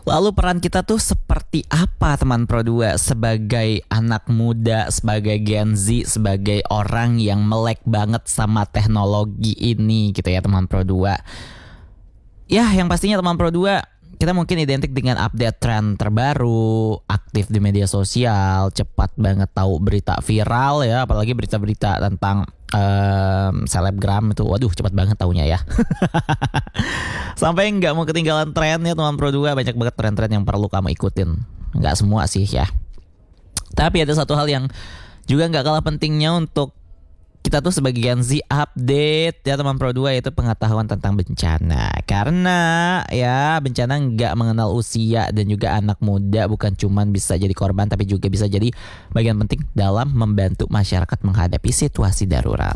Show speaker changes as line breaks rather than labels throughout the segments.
Lalu peran kita tuh seperti apa teman Pro 2 sebagai anak muda, sebagai Gen Z, sebagai orang yang melek banget sama teknologi ini gitu ya teman Pro 2. Ya yang pastinya teman Pro 2, kita mungkin identik dengan update tren terbaru, aktif di media sosial, cepat banget tahu berita viral ya, apalagi berita-berita tentang selebgram itu, waduh cepat banget taunya ya. Sampai nggak mau ketinggalan tren ya teman Pro 2, banyak banget tren-tren yang perlu kamu ikutin. Nggak semua sih ya. Tapi ada satu hal yang juga nggak kalah pentingnya untuk kita tuh sebagai Gen Z update ya teman Pro 2, yaitu pengetahuan tentang bencana. Karena ya bencana nggak mengenal usia dan juga anak muda bukan cuman bisa jadi korban tapi juga bisa jadi bagian penting dalam membantu masyarakat menghadapi situasi darurat.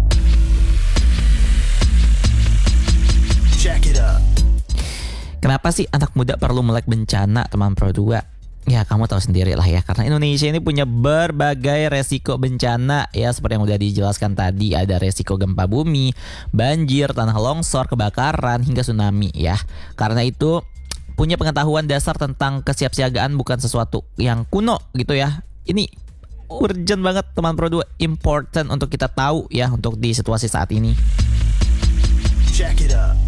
Check it out. Kenapa sih anak muda perlu melek bencana teman Pro 2? Ya kamu tahu sendiri lah ya, karena Indonesia ini punya berbagai resiko bencana ya, seperti yang udah dijelaskan tadi. Ada resiko gempa bumi, banjir, tanah longsor, kebakaran, hingga tsunami ya. Karena itu punya pengetahuan dasar tentang kesiapsiagaan bukan sesuatu yang kuno gitu ya. Ini urgent banget teman Pro 2, important untuk kita tahu ya untuk di situasi saat ini. Check it out.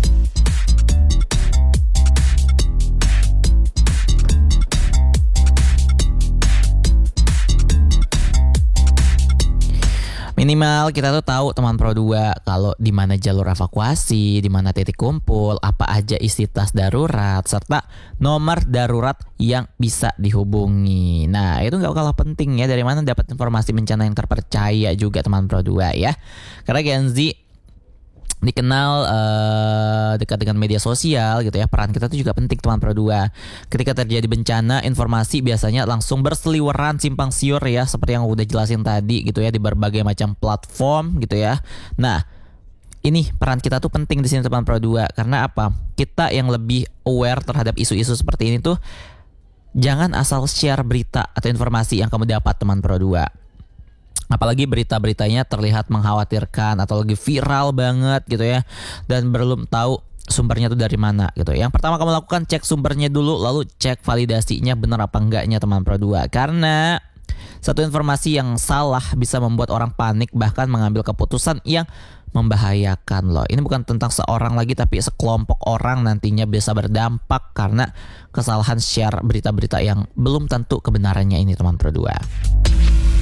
Minimal kita tuh tahu teman Pro 2 kalau di mana jalur evakuasi, di mana titik kumpul, apa aja isi tas darurat, serta nomor darurat yang bisa dihubungi. Nah, itu nggak kalah penting ya, dari mana dapat informasi bencana yang terpercaya juga teman Pro 2 ya. Karena Gen Z dikenal dekat dengan media sosial gitu ya. Peran kita tuh juga penting teman Pro 2. Ketika terjadi bencana, informasi biasanya langsung berseliweran simpang siur ya, seperti yang udah jelasin tadi gitu ya, di berbagai macam platform gitu ya. Nah, ini peran kita tuh penting di sini teman Pro 2. Karena apa? Kita yang lebih aware terhadap isu-isu seperti ini tuh jangan asal share berita atau informasi yang kamu dapat teman Pro 2. Apalagi berita-beritanya terlihat mengkhawatirkan atau lagi viral banget gitu ya, dan belum tahu sumbernya tuh dari mana gitu. Yang pertama kamu lakukan, cek sumbernya dulu, lalu cek validasinya benar apa enggaknya teman Pro 2. Karena satu informasi yang salah bisa membuat orang panik, bahkan mengambil keputusan yang membahayakan loh. Ini bukan tentang seorang lagi, tapi sekelompok orang nantinya bisa berdampak karena kesalahan share berita-berita yang belum tentu kebenarannya ini teman Pro 2.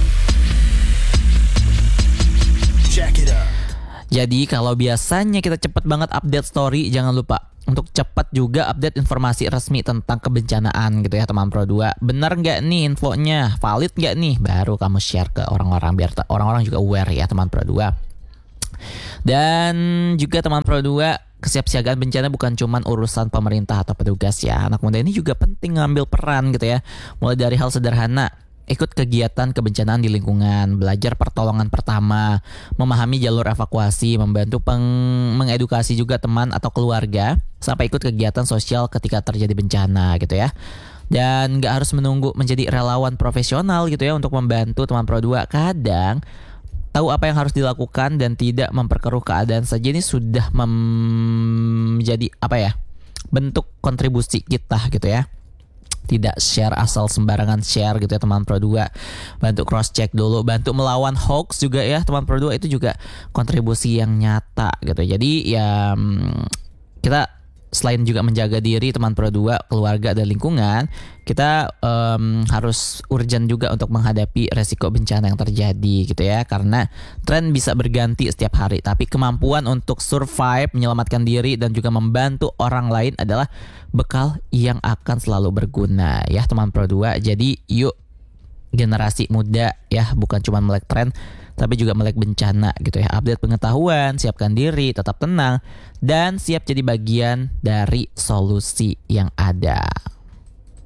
Jadi kalau biasanya kita cepat banget update story, jangan lupa untuk cepat juga update informasi resmi tentang kebencanaan gitu ya teman Pro 2. Benar nggak nih infonya? Valid nggak nih? Baru kamu share ke orang-orang biar orang-orang juga aware ya teman Pro 2. Dan juga teman Pro 2, kesiapsiagaan bencana bukan cuman urusan pemerintah atau petugas ya. Anak muda ini juga penting ngambil peran gitu ya. Mulai dari hal sederhana, ikut kegiatan kebencanaan di lingkungan, belajar pertolongan pertama, memahami jalur evakuasi, membantu mengedukasi juga teman atau keluarga, sampai ikut kegiatan sosial ketika terjadi bencana gitu ya. Dan gak harus menunggu menjadi relawan profesional gitu ya untuk membantu teman Pro 2. Kadang tahu apa yang harus dilakukan dan tidak memperkeruh keadaan saja ini sudah menjadi bentuk kontribusi kita gitu ya. Tidak share asal sembarangan share gitu ya teman Pro 2. Bantu cross check dulu, bantu melawan hoax juga ya teman Pro 2, itu juga kontribusi yang nyata gitu. Jadi ya kita selain juga menjaga diri teman Pro 2, keluarga dan lingkungan, kita harus urgent juga untuk menghadapi resiko bencana yang terjadi gitu ya. Karena tren bisa berganti setiap hari, tapi kemampuan untuk survive, menyelamatkan diri dan juga membantu orang lain adalah bekal yang akan selalu berguna ya teman Pro 2. Jadi yuk generasi muda ya, bukan cuma melek tren tapi juga melek bencana gitu ya. Update pengetahuan, siapkan diri, tetap tenang, dan siap jadi bagian dari solusi yang ada.